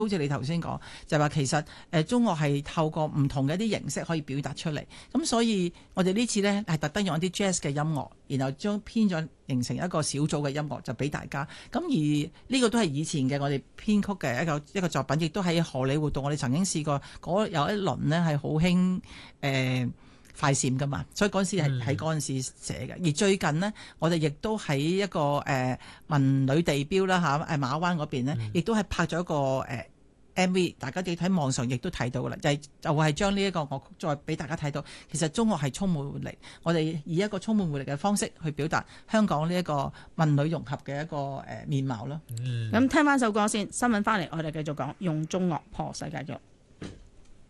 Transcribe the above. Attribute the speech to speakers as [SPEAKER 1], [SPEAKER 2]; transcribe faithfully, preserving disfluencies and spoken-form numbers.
[SPEAKER 1] 好似你頭先講，就係話其實誒中樂係透過唔同嘅一啲形式可以表達出嚟，咁所以我哋呢次呢係特登用一啲 jazz 嘅音樂，然後將編咗形成一個小組嘅音樂就俾大家。咁而呢個都係以前嘅我哋編曲嘅一個一個作品，亦都喺荷里活道我哋曾經試過嗰有一輪呢係好興誒快閃噶嘛，所以嗰陣時係喺嗰陣時寫嘅。而最近呢，我哋亦都喺一個誒、呃、文旅地標啦嚇，誒馬灣嗰邊呢，亦都係拍咗一個誒、呃M V， 大家哋喺網上亦都睇到噶啦，就係、是、就係將呢一個樂曲再俾大家睇到，其實中樂係充滿活力，我哋以一個充滿活力嘅方式去表達香港呢一個文旅融合嘅一個誒面貌咯。
[SPEAKER 2] 咁、嗯、聽翻首歌先，新聞翻嚟我哋繼續講，用中樂破世界紀錄。